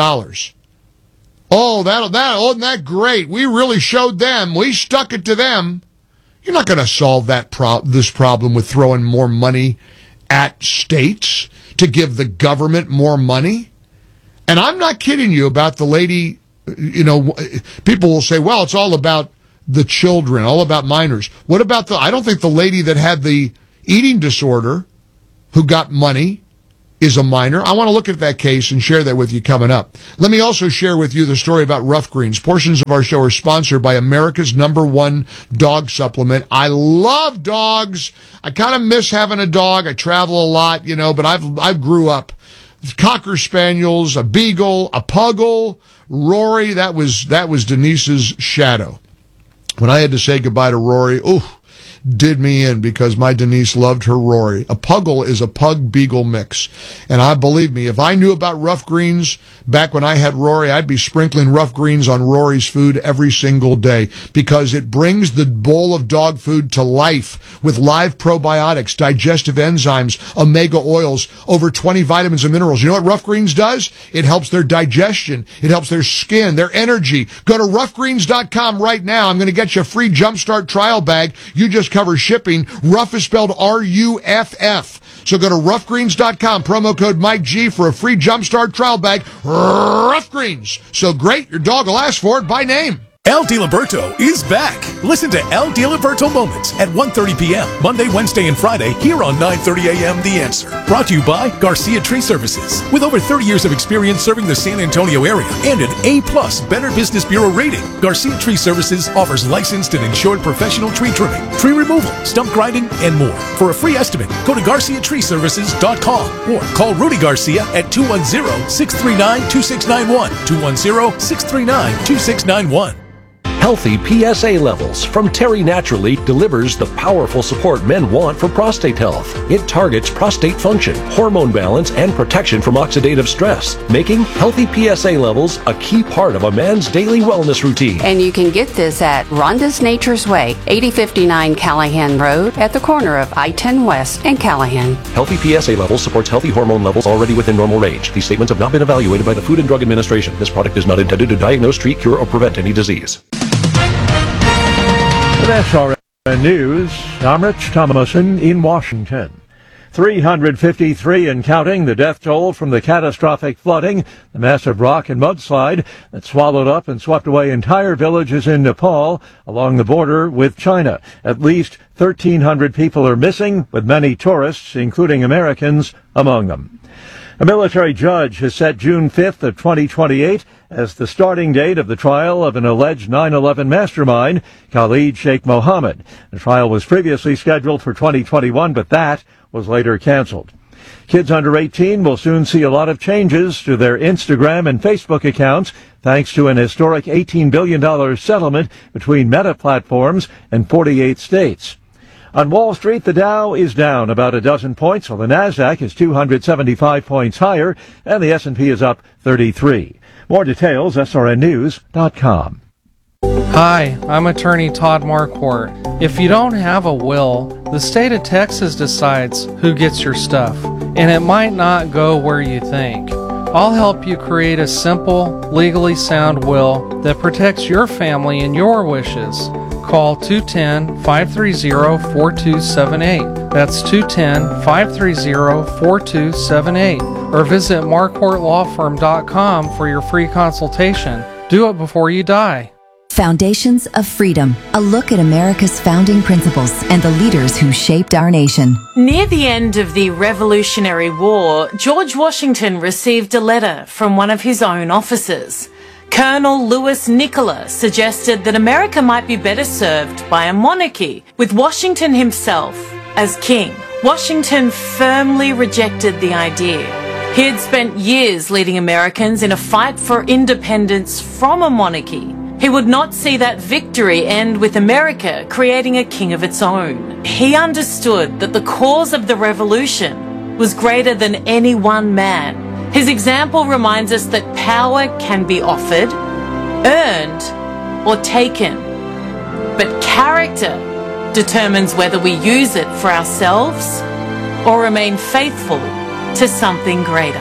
Oh, isn't that great? We really showed them. We stuck it to them. You're not going to solve this problem with throwing more money at states to give the government more money. And I'm not kidding you about the lady, people will say, well, it's all about the children, all about minors. What about I don't think the lady that had the eating disorder who got money is a minor. I want to look at that case and share that with you coming up. Let me also share with you the story about Rough Greens. Portions of our show are sponsored by America's #1 dog supplement. I love dogs. I kind of miss having a dog. I travel a lot, but I've grew up. Cocker Spaniels, a Beagle, a Puggle, Rory. That was Denise's shadow. When I had to say goodbye to Rory, did me in, because my Denise loved her Rory. A Puggle is a Pug Beagle mix. And believe me, if I knew about Rough Greens back when I had Rory, I'd be sprinkling Rough Greens on Rory's food every single day, because it brings the bowl of dog food to life with live probiotics, digestive enzymes, omega oils, over 20 vitamins and minerals. You know what Rough Greens does? It helps their digestion. It helps their skin, their energy. Go to roughgreens.com right now. I'm going to get you a free Jumpstart trial bag. You just cover shipping. Rough is spelled RUFF. So go to roughgreens.com, promo code Mike G for a free Jumpstart trial bag. Rough Greens. So great, your dog will ask for it by name. El DiLiberto is back. Listen to El DiLiberto Moments at 1:30 p.m. Monday, Wednesday, and Friday here on 9:30 a.m. The Answer. Brought to you by Garcia Tree Services. With over 30 years of experience serving the San Antonio area and an A+ Better Business Bureau rating, Garcia Tree Services offers licensed and insured professional tree trimming, tree removal, stump grinding, and more. For a free estimate, go to GarciaTreeServices.com or call Rudy Garcia at 210-639-2691, 210-639-2691. Healthy PSA Levels from Terry Naturally delivers the powerful support men want for prostate health. It targets prostate function, hormone balance, and protection from oxidative stress, making healthy PSA levels a key part of a man's daily wellness routine. And you can get this at Rhonda's Nature's Way, 8059 Callahan Road, at the corner of I-10 West and Callahan. Healthy PSA Levels supports healthy hormone levels already within normal range. These statements have not been evaluated by the Food and Drug Administration. This product is not intended to diagnose, treat, cure, or prevent any disease. With SRN News, I'm Rich Thomason in Washington. 353 and counting, the death toll from the catastrophic flooding, the massive rock and mudslide that swallowed up and swept away entire villages in Nepal along the border with China. At least 1,300 people are missing, with many tourists, including Americans, among them. A military judge has set June 5th of 2028 as the starting date of the trial of an alleged 9/11 mastermind, Khalid Sheikh Mohammed. The trial was previously scheduled for 2021, but that was later canceled. Kids under 18 will soon see a lot of changes to their Instagram and Facebook accounts thanks to an historic $18 billion settlement between Meta platforms and 48 states. On Wall Street, the Dow is down about a dozen points, while the Nasdaq is 275 points higher, and the S&P is up 33. More details, srnnews.com. Hi, I'm attorney Todd Marquardt. If you don't have a will, the state of Texas decides who gets your stuff, and it might not go where you think. I'll help you create a simple, legally sound will that protects your family and your wishes. Call 210-530-4278. That's 210-530-4278. Or visit marquardtlawfirm.com for your free consultation. Do it before you die. Foundations of Freedom, a look at America's founding principles and the leaders who shaped our nation. Near the end of the Revolutionary War, George Washington received a letter from one of his own officers. Colonel Louis Nicola suggested that America might be better served by a monarchy, with Washington himself as king. Washington firmly rejected the idea. He had spent years leading Americans in a fight for independence from a monarchy. He would not see that victory end with America creating a king of its own. He understood that the cause of the revolution was greater than any one man. His example reminds us that power can be offered, earned, or taken. But character determines whether we use it for ourselves or remain faithful to something greater.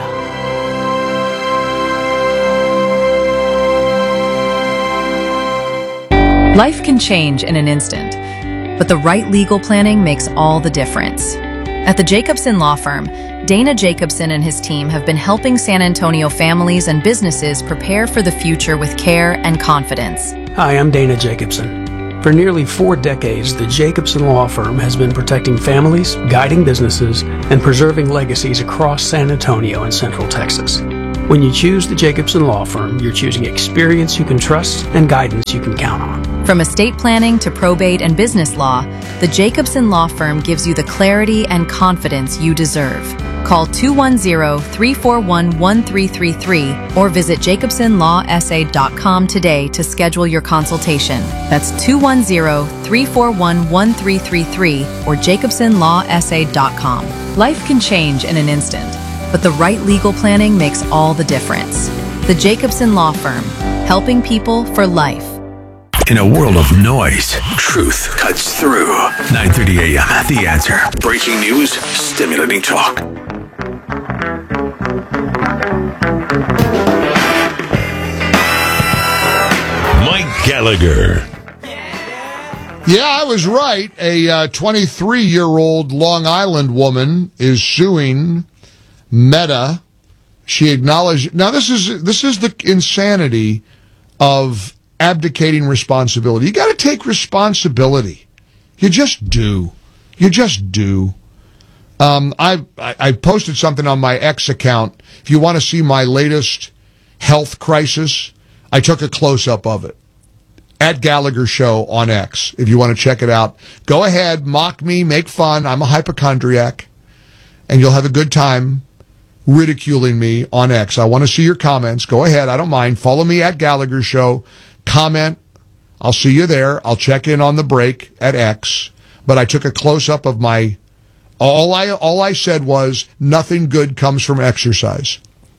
Life can change in an instant, but the right legal planning makes all the difference. At the Jacobson Law Firm, Dana Jacobson and his team have been helping San Antonio families and businesses prepare for the future with care and confidence. Hi, I'm Dana Jacobson. For nearly 4 decades, the Jacobson Law Firm has been protecting families, guiding businesses, and preserving legacies across San Antonio and Central Texas. When you choose the Jacobson Law Firm, you're choosing experience you can trust and guidance you can count on. From estate planning to probate and business law, the Jacobson Law Firm gives you the clarity and confidence you deserve. Call 210-341-1333 or visit jacobsonlawsa.com today to schedule your consultation. That's 210-341-1333 or jacobsonlawsa.com. Life can change in an instant, but the right legal planning makes all the difference. The Jacobson Law Firm, helping people for life. In a world of noise, truth cuts through. 9:30 a.m. The Answer. Breaking news, stimulating talk. Mike Gallagher. Yeah, I was right. A 23-year-old Long Island woman is suing Meta. She acknowledged. Now, this is the insanity of abdicating responsibility. You got to take responsibility. You just do. You just do. I posted something on my X account. If you want to see my latest health crisis, I took a close-up of it. At Gallagher Show on X. If you want to check it out, go ahead, mock me, make fun. I'm a hypochondriac. And you'll have a good time ridiculing me on X. I want to see your comments. Go ahead. I don't mind. Follow me at Gallagher Show. Comment. I'll see you there. I'll check in on the break at X. But I took a close-up of my... All I said was, nothing good comes from exercise.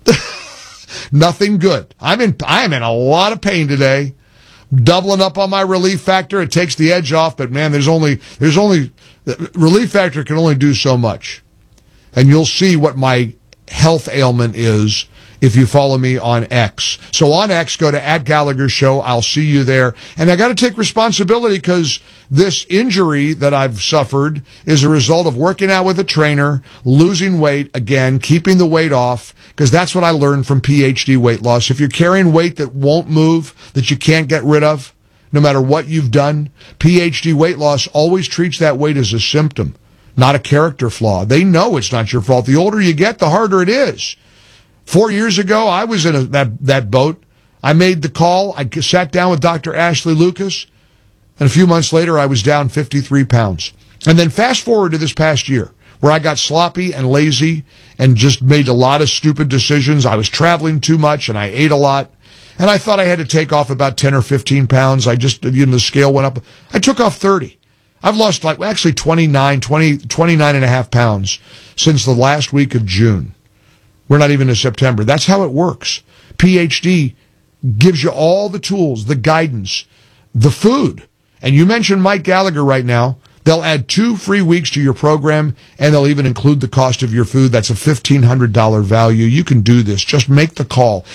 Nothing good. I'm in a lot of pain today. Doubling up on my relief factor. It takes the edge off, but man, there's only relief factor can only do so much. And you'll see what my health ailment is if you follow me on X. So on X, go to at Gallagher Show. I'll see you there. And I got to take responsibility because this injury that I've suffered is a result of working out with a trainer, losing weight, again, keeping the weight off, because that's what I learned from PhD weight loss. If you're carrying weight that won't move, that you can't get rid of, no matter what you've done, PhD weight loss always treats that weight as a symptom, not a character flaw. They know it's not your fault. The older you get, the harder it is. 4 years ago, I was in that boat. I made the call. I sat down with Dr. Ashley Lucas, and a few months later, I was down 53 pounds. And then fast forward to this past year, where I got sloppy and lazy and just made a lot of stupid decisions. I was traveling too much, and I ate a lot. And I thought I had to take off about 10 or 15 pounds. The scale went up. I took off 30. I've lost 29 and a half pounds since the last week of June. We're not even in September. That's how it works. PhD gives you all the tools, the guidance, the food. And you mentioned Mike Gallagher right now. They'll add 2 free weeks to your program, and they'll even include the cost of your food. That's a $1,500 value. You can do this. Just make the call.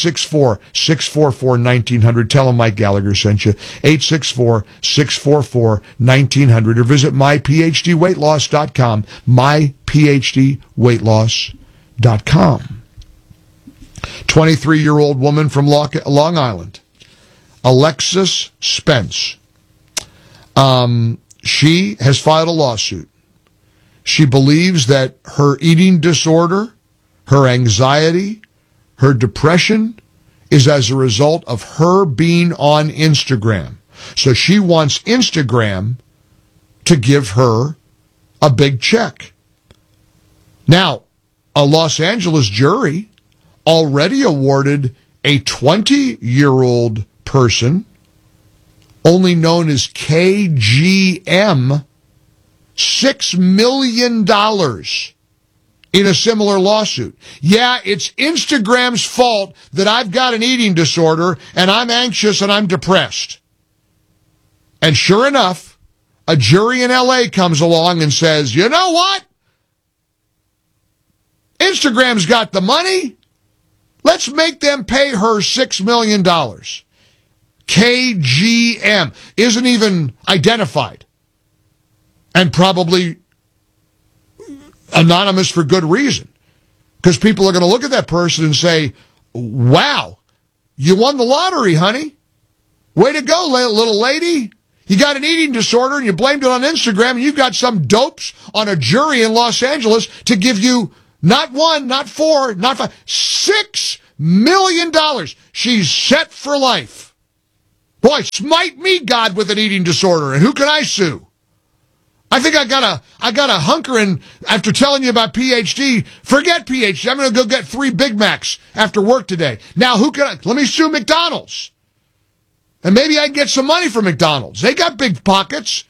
864-644-1900. Tell them Mike Gallagher sent you. 864-644-1900. Or visit myphdweightloss.com. myphdweightloss.com. 23-year-old woman from Long Island, Alexis Spence. She has filed a lawsuit. She believes that her eating disorder, her anxiety, her depression is as a result of her being on Instagram. So she wants Instagram to give her a big check. Now, a Los Angeles jury already awarded a 20-year-old person, only known as KGM, $6 million in a similar lawsuit. Yeah, it's Instagram's fault that I've got an eating disorder and I'm anxious and I'm depressed. And sure enough, a jury in LA comes along and says, you know what? Instagram's got the money. Let's make them pay her $6 million. KGM isn't even identified. And probably anonymous for good reason. Because people are going to look at that person and say, wow, you won the lottery, honey. Way to go, little lady. You got an eating disorder and you blamed it on Instagram, and you've got some dopes on a jury in Los Angeles to give you not one, not four, not five, $6 million. She's set for life. Boy, smite me, God, with an eating disorder, and who can I sue? I think I gotta hunker in after telling you about PhD. Forget PhD. I'm gonna go get 3 Big Macs after work today. Now, let me sue McDonald's. And maybe I can get some money from McDonald's. They got big pockets.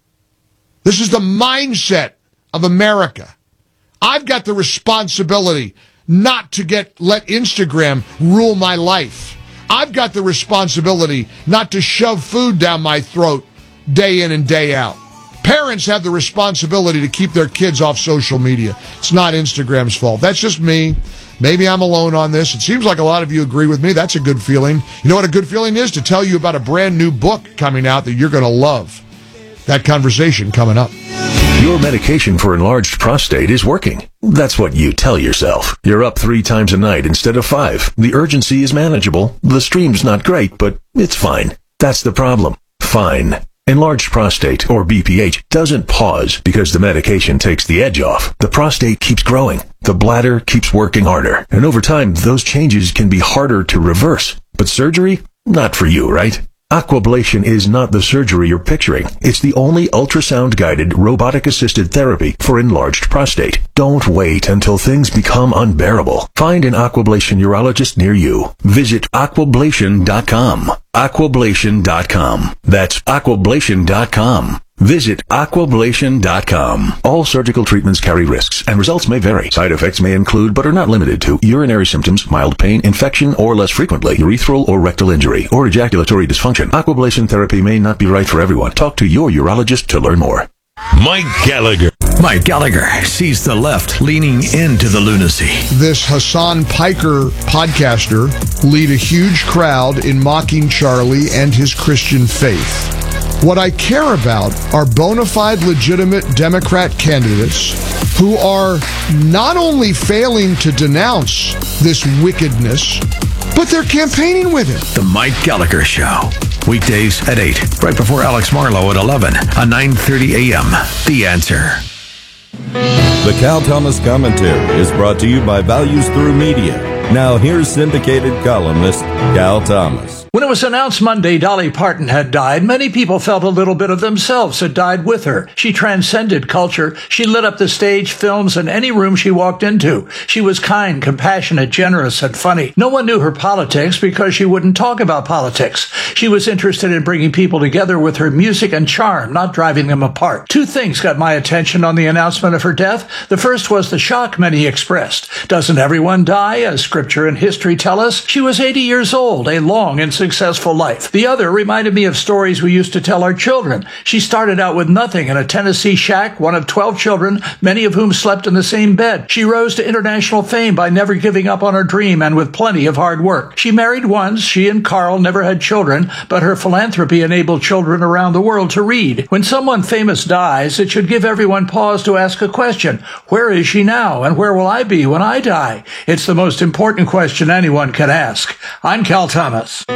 This is the mindset of America. I've got the responsibility not to let Instagram rule my life. I've got the responsibility not to shove food down my throat day in and day out. Parents have the responsibility to keep their kids off social media. It's not Instagram's fault. That's just me. Maybe I'm alone on this. It seems like a lot of you agree with me. That's a good feeling. You know what a good feeling is? To tell you about a brand new book coming out that you're going to love. That conversation coming up. Your medication for enlarged prostate is working. That's what you tell yourself. You're up 3 times a night instead of 5. The urgency is manageable. The stream's not great, but it's fine. That's the problem. Fine. Enlarged prostate, or BPH, doesn't pause because the medication takes the edge off. The prostate keeps growing. The bladder keeps working harder. And over time, those changes can be harder to reverse. But surgery? Not for you, right? Aquablation is not the surgery you're picturing. It's the only ultrasound-guided, robotic-assisted therapy for enlarged prostate. Don't wait until things become unbearable. Find an Aquablation urologist near you. Visit aquablation.com. Aquablation.com. That's aquablation.com. Visit aquablation.com. All surgical treatments carry risks, and results may vary. Side effects may include, but are not limited to, urinary symptoms, mild pain, infection, or less frequently, urethral or rectal injury, or ejaculatory dysfunction. Aquablation therapy may not be right for everyone. Talk to your urologist to learn more. Mike Gallagher. Mike Gallagher sees the left leaning into the lunacy. This Hassan Piker podcaster lead a huge crowd in mocking Charlie and his Christian faith. What I care about are bona fide, legitimate Democrat candidates who are not only failing to denounce this wickedness, but they're campaigning with it. The Mike Gallagher Show. Weekdays at 8, right before Alex Marlowe at 11, on 9:30 a.m. The Answer. The Cal Thomas Commentary is brought to you by Values Through Media. Now here's syndicated columnist Cal Thomas. When it was announced Monday Dolly Parton had died, many people felt a little bit of themselves had died with her. She transcended culture. She lit up the stage, films, and any room she walked into. She was kind, compassionate, generous, and funny. No one knew her politics because she wouldn't talk about politics. She was interested in bringing people together with her music and charm, not driving them apart. 2 things got my attention on the announcement of her death. The first was the shock many expressed. Doesn't everyone die, as scripture and history tell us? She was 80 years old, a long and successful life. The other reminded me of stories we used to tell our children. She started out with nothing in a Tennessee shack, one of 12 children, many of whom slept in the same bed. She rose to international fame by never giving up on her dream and with plenty of hard work. She married once. She and Carl never had children, but her philanthropy enabled children around the world to read. When someone famous dies, it should give everyone pause to ask a question. Where is she now, and where will I be when I die? It's the most important question anyone can ask. I'm Cal Thomas.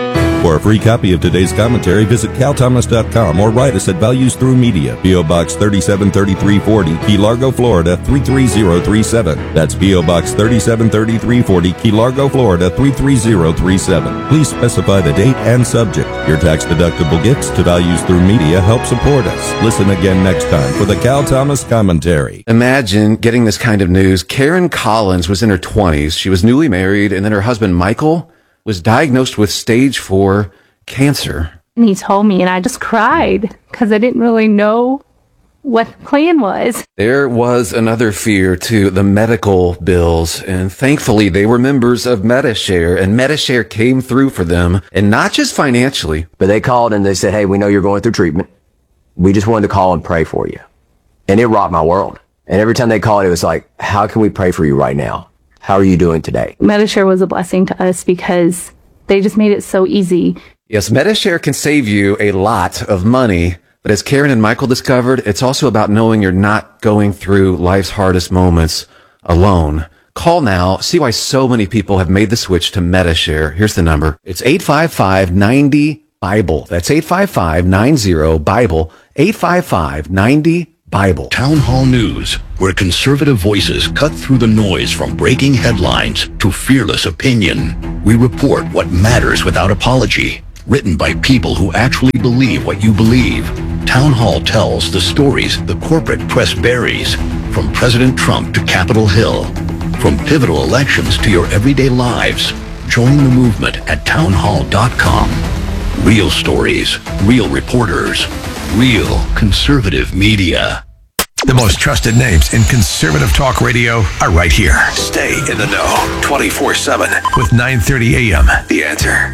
For a free copy of today's commentary, visit calthomas.com or write us at Values Through Media, P.O. Box 373340, Key Largo, Florida 33037. That's P.O. Box 373340, Key Largo, Florida 33037. Please specify the date and subject. Your tax-deductible gifts to Values Through Media help support us. Listen again next time for the Cal Thomas Commentary. Imagine getting this kind of news. Karen Collins was in her 20s. She was newly married, and then her husband, Michael, was diagnosed with stage 4 cancer. And he told me, and I just cried because I didn't really know what the plan was. There was another fear to the medical bills, and thankfully they were members of Medi-Share, and Medi-Share came through for them, and not just financially. But they called and they said, hey, we know you're going through treatment. We just wanted to call and pray for you. And it rocked my world. And every time they called, it was like, how can we pray for you right now? How are you doing today? Medi-Share was a blessing to us because they just made it so easy. Yes, Medi-Share can save you a lot of money, but as Karen and Michael discovered, it's also about knowing you're not going through life's hardest moments alone. Call now. See why so many people have made the switch to Medi-Share. Here's the number. It's 855-90-BIBLE. That's 855-90-BIBLE. 855-90-BIBLE. Town Hall News, where conservative voices cut through the noise from breaking headlines to fearless opinion. We report what matters without apology. Written by people who actually believe what you believe. Town Hall tells the stories the corporate press buries, from President Trump to Capitol Hill, from pivotal elections to your everyday lives. Join the movement at townhall.com. Real stories, real reporters, real conservative media. The most trusted names in conservative talk radio are right here. Stay in the know 24/7 with 930 AM. The Answer.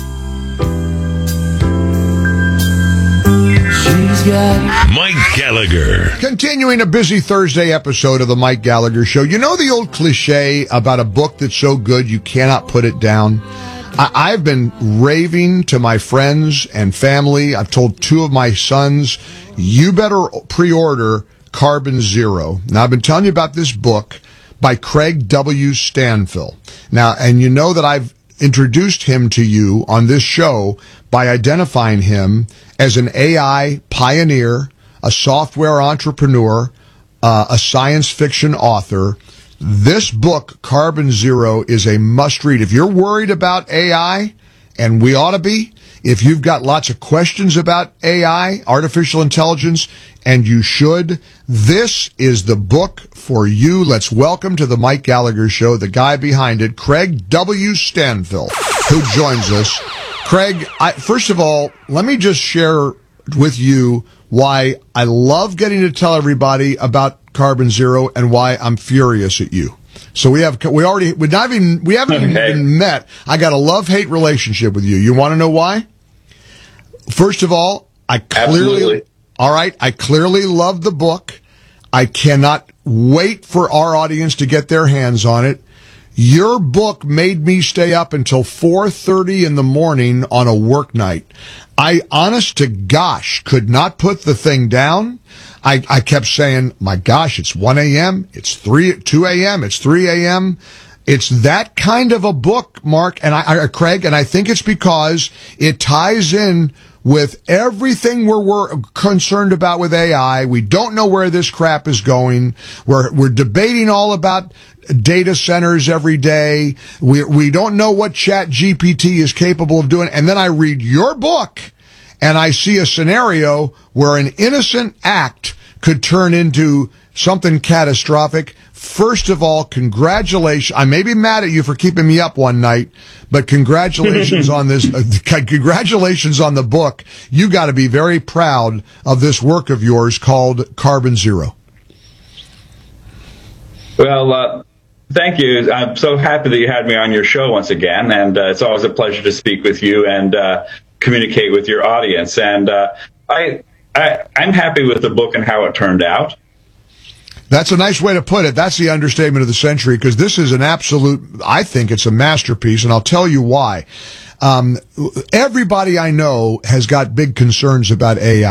Mike Gallagher. Continuing a busy Thursday episode of the Mike Gallagher Show. You know the old cliche about a book that's so good you cannot put it down? I've been raving to my friends and family. I've told 2 of my sons, you better pre-order Carbon Zero. Now, I've been telling you about this book by Craig W. Stanfill. Now, and you know that I've introduced him to you on this show by identifying him as an AI pioneer, a software entrepreneur, a science fiction author. This book, Carbon Zero, is a must-read. If you're worried about AI, and we ought to be, if you've got lots of questions about AI, artificial intelligence, and you should, this is the book for you. Let's welcome to the Mike Gallagher Show the guy behind it, Craig W. Stanfill, who joins us. Craig, first of all, let me just share with you why I love getting to tell everybody about Carbon Zero and why I'm furious at you. So we haven't even met. I got a love-hate relationship with you. You want to know why? First of all, I clearly love the book. I cannot wait for our audience to get their hands on it. Your book made me stay up until 4:30 in the morning on a work night. I, honest to gosh, could not put the thing down. I kept saying, my gosh, it's 1 a.m., it's 2 a.m., it's 3 a.m. It's that kind of a book, Mark, and Craig, and I think it's because it ties in with everything we're concerned about with AI. We don't know where this crap is going. We're debating all about data centers every day. We don't know what ChatGPT is capable of doing. And then I read your book and I see a scenario where an innocent act could turn into something catastrophic. First of all, congratulations. I may be mad at you for keeping me up one night, but congratulations on this. Congratulations on the book. You got to be very proud of this work of yours called Carbon Zero. Well, thank you. I'm so happy that you had me on your show once again, and it's always a pleasure to speak with you and communicate with your audience. And I'm happy with the book and how it turned out. That's a nice way to put it. That's the understatement of the century, because this is an absolute, I think it's a masterpiece, and I'll tell you why. Everybody I know has got big concerns about AI.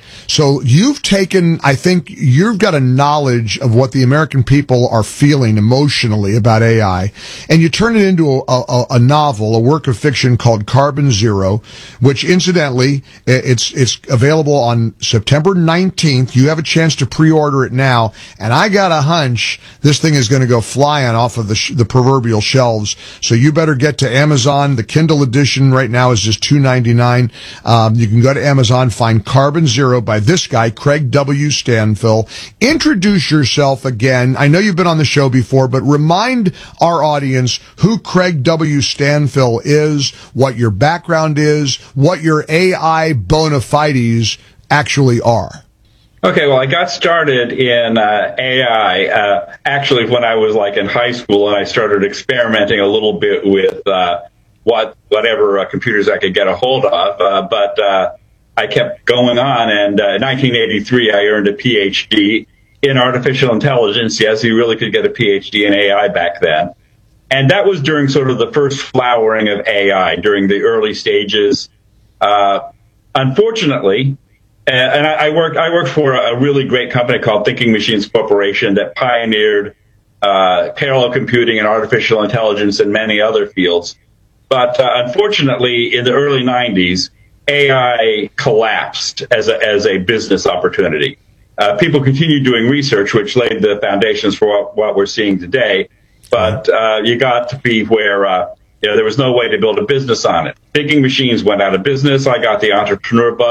So you've taken, I think you've got a knowledge of what the American people are feeling emotionally about AI, and you turn it into a novel, a work of fiction called Carbon Zero, which incidentally, it's available on September 19th. You have a chance to pre-order it now, and I got a hunch this thing is going to go flying off of the proverbial shelves. So you better get to Amazon. The Kindle edition right now is just $2.99. You can go to Amazon, find Carbon Zero by this guy, Craig W. Stanfill. Introduce yourself again. I know you've been on the show before, but remind our audience who Craig W. Stanfill is, what your background is, what your AI bona fides actually are. Okay, well, I got started in AI actually when I was like in high school, and I started experimenting a little bit with whatever computers I could get a hold of. But I kept going on, and in 1983, I earned a PhD in artificial intelligence. Yes, you really could get a PhD in AI back then. And that was during sort of the first flowering of AI, during the early stages. Unfortunately, and I worked for a really great company called Thinking Machines Corporation that pioneered parallel computing and artificial intelligence and many other fields. But unfortunately, in the early 90s, AI collapsed as a business opportunity. People continued doing research, which laid the foundations for what we're seeing today. But you got to be where there was no way to build a business on it. Thinking Machines went out of business. I got the entrepreneur bug.